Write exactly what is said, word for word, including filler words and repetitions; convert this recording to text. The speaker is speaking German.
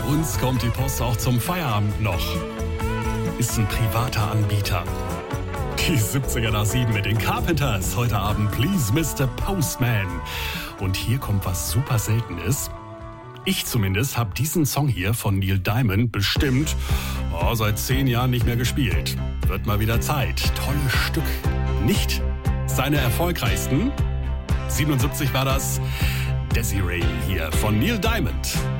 uns kommt die Post auch zum Feierabend noch. Ist ein privater Anbieter. Die siebziger nach sieben mit den Carpenters. Heute Abend Please Mister Postman. Und hier kommt was super Seltenes. Ich zumindest habe diesen Song hier von Neil Diamond bestimmt oh, seit zehn Jahren nicht mehr gespielt. Wird mal wieder Zeit. Tolles Stück. Nicht seine erfolgreichsten. siebenundsiebzig war das. Desiree hier von Neil Diamond.